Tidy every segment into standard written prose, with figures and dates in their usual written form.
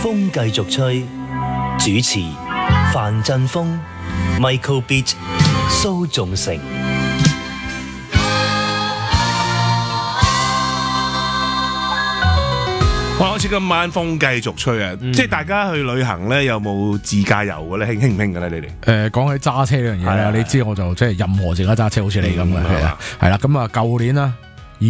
風繼續吹，主持范振鋒、Michael Beach、蘇仲成。 好似今晚風繼續吹啊！即係大家去旅行咧，有冇自駕遊嘅咧？興唔興嘅咧？你哋講起揸車呢樣嘢咧，你知我就即係任何時間揸車，好似你咁嘅係啊，係啦。咁啊，舊年啦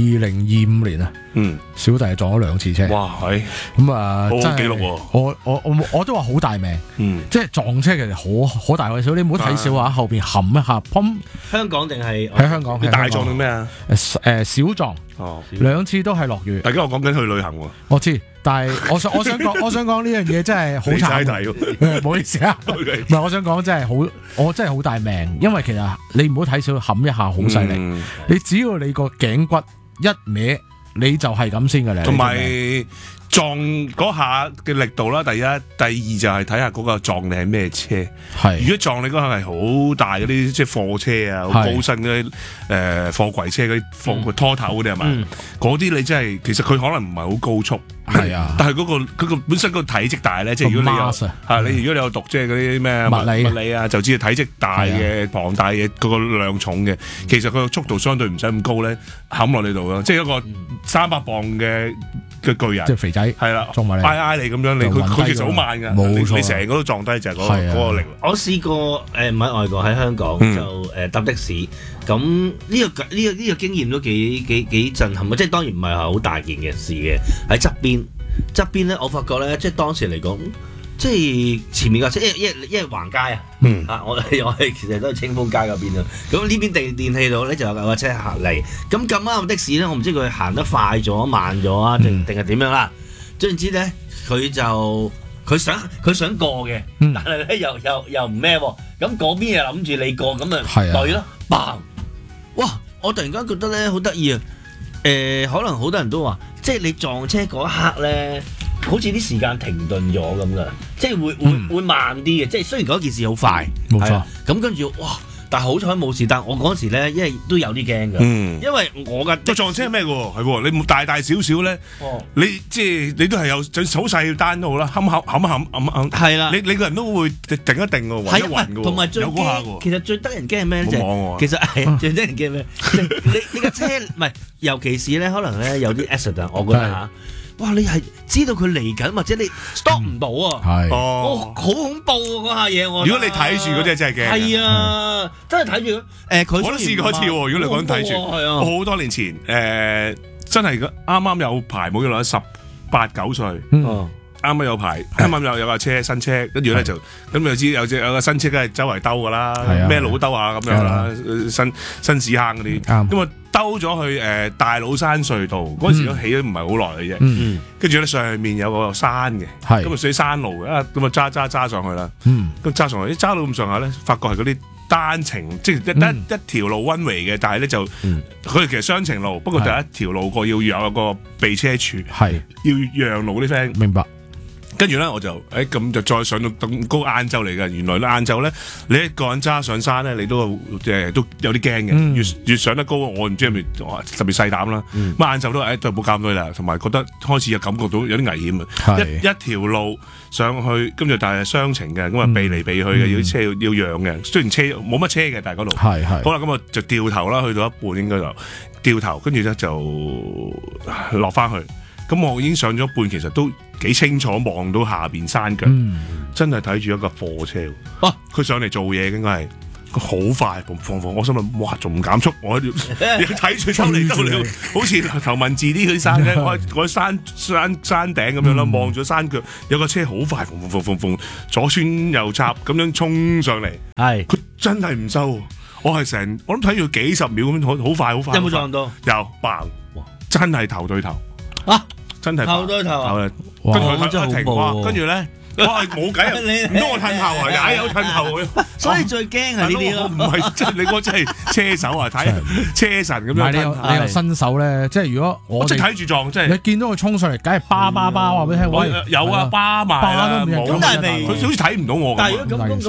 ，2025年啊，小弟撞咗2次車。 哇，係咁啊， 好真係記錄喎！ 我都話好大命，即係撞車其實好大位少，你唔好睇小啊，後邊冚一下，砰！ 香港定係喺香港？ 大撞定咩啊？ 小撞，2次都係落雨。 大家我講緊去旅行喎， 我知。但係我想講呢樣嘢真係好慘，唔好意思啊，唔係我想講真係我真係好大命，因為其實你唔好睇小冚一下好犀利，你只要你個頸骨一歪，你就係咁先㗎啦。同埋撞嗰下嘅力度啦，第一，第二就係睇下嗰個撞你係咩車。係，如果撞你嗰下係好大嗰啲，即係貨車啊，好高身嗰啲貨櫃車嗰啲拖頭嗰啲係嘛？嗰啲你真係其實佢可能唔係好高速。係啊，但係嗰個本身個體積大咧，即係如果你有如果你有讀即係嗰啲咩物理啊，就知道體積大嘅龐大嘅嗰個量重嘅，其實佢個速度相對唔使咁高咧，冚落你度咯，即係一個300磅嘅巨人， 即係肥仔係啦，撞埋你挨你咁樣，佢其實好慢㗎， 冇錯， 你成個都撞低就係嗰個力。 我試過唔喺外國喺香港就搭的士，咁呢個經驗都幾震撼嘅，即係當然唔係好大件嘅事嘅，喺側邊咧，我發覺咧，即係當時嚟講，即係前面架車，因為橫街啊，我係其實都係清風街嗰邊啊。咁呢邊電氣道咧就有架車行嚟，咁咁啱的士咧，我唔知佢行得快咗、慢咗啊，定係點樣啦？總之咧，佢想過嘅，但係咧又唔咩喎？咁嗰邊又諗住你過，咁啊對咯，嘭！哇！我突然間覺得咧好得意啊！可能好多人都話，即係你撞車嗰一刻咧，好似啲時間停頓咗咁噶，即係會慢啲嘅。即係雖然嗰件事好快， 冇錯。 咁跟住哇，但係好彩冇事。但係我嗰時咧，因為都有啲驚㗎，因為我嘅撞車咩嘅喎？係喎，你大少少咧，你即係你都係有好細單都好啦，冚係啦。 你個人都會定一定㗎喎，暈一暈㗎喎， 同埋最驚，其實最得人驚係咩咧？其實係最得人驚咩？你個車唔係，尤其是咧，可能咧有啲 accident， 我覺得嚇。哇！你係知道佢嚟緊，或者你 stop 唔到啊？係好恐怖啊！嗰下嘢如果你睇住嗰隻真係驚。係啊，真係睇住佢我都試過一次喎。如果你講睇住，我好多年前真係啱啱有排冇幾耐，18、9歲，啱啱有排，啱啱有架車新車，跟住咧就咁就知有個新車梗係周圍兜㗎啦，咩路都兜下咁樣啦，新屎坑嗰啲，咁啊兜咗去大老山隧道嗰陣時都起咗唔係好耐嘅啫，跟住咧上面有個山嘅，咁啊水山路嘅，咁啊揸上去啦，咁揸上去，揸到咁上下咧，發覺係嗰啲單程，即係一條路one way嘅，但係咧就佢哋其實雙程路，不過就一條路過要有個避車處，要讓路啲 friend， 明白。 跟住咧，我就咁就再上到咁高晏晝嚟嘅。原來晏晝咧，你一個人揸上山咧，你都都有啲驚嘅。越上得高，我唔知係咪特別細膽啦。咁晏晝都冇咁多啦，同埋覺得開始有感覺到有啲危險啊。一條路上去，跟住但係雙程嘅，咁啊避嚟避去嘅，有啲車要讓嘅。雖然車冇乜車嘅，但係嗰度好啦，咁啊就掉頭啦，去到一半應該就掉頭，跟住咧就落翻去。咁我已經上咗一半，其實都幾清楚望到下邊山腳，真係睇住一架貨車。佢上嚟做嘢應該係好快，我心諗哇，仲唔減速？我睇住兜嚟，好似頭文字 D 嗰啲山嘅，我喺山頂咁樣啦，望咗山腳有個車好快，左穿右插咁樣衝上嚟。佢真係唔收，我諗睇住幾十秒咁樣，好快。 有冇撞到？ 有，嘭！真係頭對頭。真係頭對頭啊！ 跟住佢真係停，跟住咧，哇冇計啊！唔通我褪後啊？有褪後， 所以最驚係呢啲咯。 唔係即係你嗰真係車手啊，睇車神咁樣。 你有新手咧，即係如果我即係睇住撞，即係你見到佢衝上嚟，梗係巴話俾你聽。 有啊，巴埋啦，冇。 咁但係佢好似睇唔到我。 但係如果咁，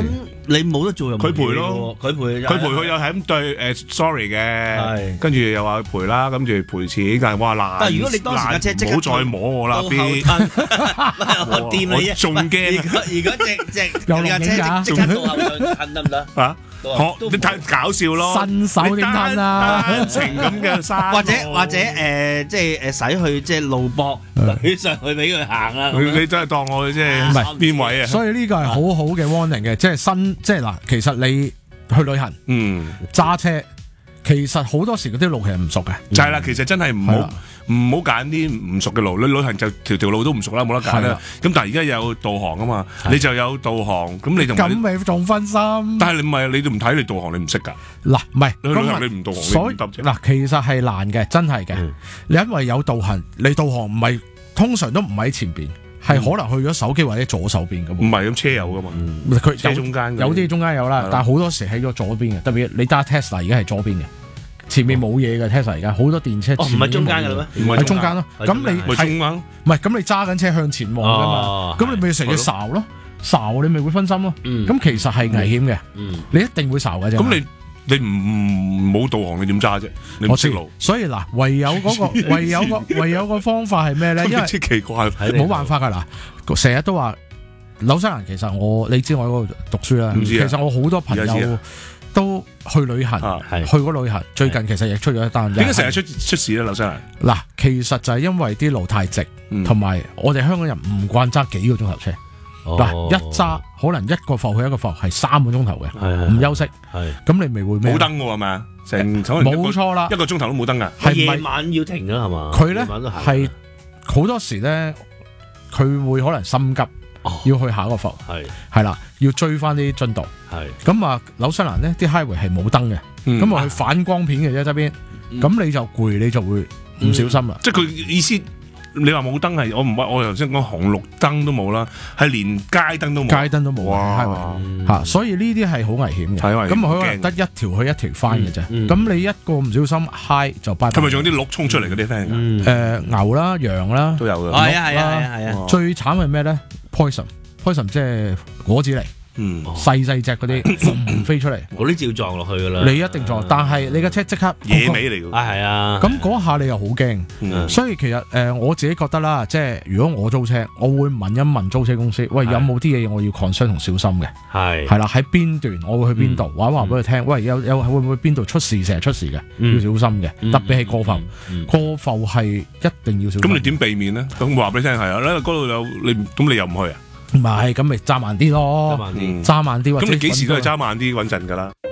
你冇得做任何佢賠咯嘢喎，佢佢又係咁對，sorry 嘅， 係跟住又話賠啦，跟住賠錢，但係哇爛， 但係如果你當時架車即刻唔好再摸我啦到後 ，B， 吞我掂你我仲驚如果隻有你架錄影㗎車即刻到後退吞得唔得？ 啊！ 都你睇搞笑咯， 新手點吞啊單程咁嘅山路， 或者即係使去即係路駁舉上去俾佢行啦。 你真係當我即係唔係邊位啊？ 所以呢個係好好嘅 warning 嘅，即係嗱，其實你去旅行揸車，其實好多時嗰啲路其實唔熟嘅， 就係啦。其實真係唔好揀啲唔熟嘅路，你旅行就條路都唔熟啦，冇得揀啦。咁但係而家有導航啊嘛，你就有導航，咁你就咁咪仲分心。 但係你唔係你都唔睇你導航，你唔識㗎。 嗱，唔係你去旅行你唔導航， 所以嗱，其實係難嘅，真係嘅。你因為有導航，你導航唔係通常都唔喺前邊，係可能去咗手機或者左手邊㗎嘛。 唔係咁車有㗎嘛， 佢車中間有啲中間有啦，但係好多時喺咗左邊嘅，特別你揸 Tesla 而家係左邊嘅。前面冇嘢嘅 Tesla 而家好多電車， 唔係中間嘅啦咩？ 喺中間咯。咁你係中間， 唔係咁你揸緊車向前望㗎嘛？咁你咪成日睄咯，睄你咪會分心咯。咁其實係危險嘅，你一定會睄嘅啫。 咁你唔冇導航，你點揸啫？你唔識路， 所以嗱，唯有個方法係咩咧？因為奇怪， 冇辦法㗎嗱，成日都話紐西蘭其實你知我喺嗰度讀書啦，其實我好多朋友都去旅行，去過旅行。最近其實亦出咗一單。 點解成日出事咧？紐西蘭嗱，其實就係因為啲路太直，同埋我哋香港人唔慣揸幾個鐘頭車。嗱，一揸可能一個埠去一個埠係3個鐘頭嘅，唔休息。咁你咪會咩？ 冇燈㗎係嘛？ 冇錯啦， 一個鐘頭都冇燈㗎。 係夜晚要停㗎係嘛？ 佢咧係好多時咧，佢會可能心急。要去下一個埠，係啦，要追翻啲進度，咁啊紐西蘭呢啲 highway 係冇燈嘅，咁啊佢反光片嘅啫側邊，咁你就攰，你就會唔小心啦。 即係佢意思，你話冇燈係我頭先講紅綠燈都冇啦，係連街燈都冇， 街燈都冇，highway嚇，所以呢啲係好危險嘅。咁佢可能得一條去一條翻嘅啫，咁你一個唔小心 high 就拜拜。 係咪仲有啲鹿衝出嚟嗰啲 friend？ 牛啦、羊啦都有嘅。 係啊！ 最慘係咩咧？Poison 即係果子狸，細隻嗰啲飛出嚟， 嗰啲照撞落去噶啦。 你一定撞，但係你嘅車即刻野味嚟㗎。 係啊。 咁嗰下你又好驚，所以其實我自己覺得啦，即係如果我租車，我會問一問租車公司，喂，有冇啲嘢我要 concern 同小心嘅？係啦，喺邊段我會去邊度，或者話俾佢聽，喂，有會唔會邊度出事，成日出事嘅，要小心嘅，特別係過埠，過埠係一定要小心。 咁你點避免咧？咁話俾你聽係啊，嗰度有你，咁你又唔去啊？ 唔係，咁咪揸慢啲咯，揸慢啲。 咁你幾時都係揸慢啲穩陣㗎啦。